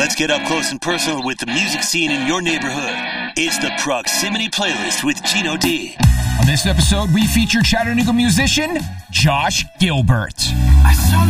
Let's get up close and personal with the music scene in your neighborhood. It's the Proximity Playlist with Gino D. On this episode, we feature Chattanooga musician Josh Gilbert. I saw